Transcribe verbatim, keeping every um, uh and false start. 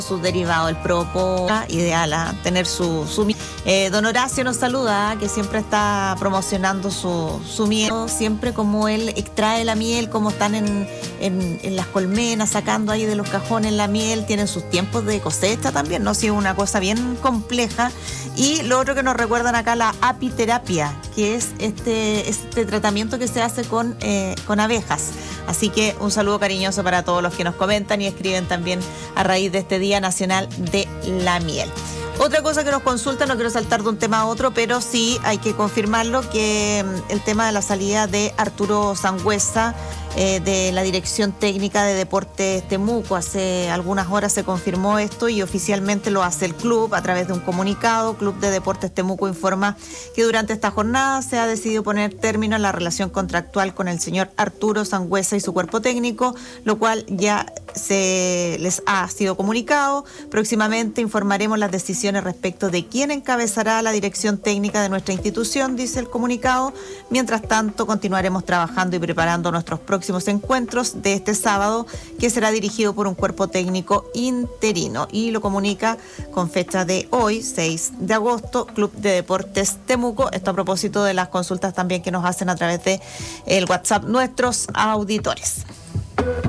sus derivados, el propó, ideal a tener su, su eh, don Horacio nos saluda, que siempre está promocionando su, su miel, siempre como él extrae la miel, como están en, en, en las colmenas, sacando ahí de los cajones la miel, tienen sus tiempos de cosecha también, ¿no? Sí, es una cosa bien compleja. Y lo otro que nos recuerdan acá, la apiterapia, que es este, este tratamiento que se hace con, eh, con abejas. Así que un saludo cariñoso para todos los que nos comentan y escriben también a raíz de este Día Nacional de la Miel. Otra cosa que nos consultan, no quiero saltar de un tema a otro, pero sí hay que confirmarlo, que el tema de la salida de Arturo Sangüesa eh, de la Dirección Técnica de Deportes Temuco. Hace algunas horas se confirmó esto y oficialmente lo hace el club a través de un comunicado. Club de Deportes Temuco informa que durante esta jornada se ha decidido poner término a la relación contractual con el señor Arturo Sangüesa y su cuerpo técnico, lo cual ya se les ha sido comunicado. Próximamente informaremos las decisiones respecto de quién encabezará la dirección técnica de nuestra institución, dice el comunicado. Mientras tanto, continuaremos trabajando y preparando nuestros próximos encuentros de este sábado, que será dirigido por un cuerpo técnico interino, y lo comunica con fecha de hoy, seis de agosto, Club de Deportes Temuco. Esto a propósito de las consultas también que nos hacen a través de el WhatsApp nuestros auditores.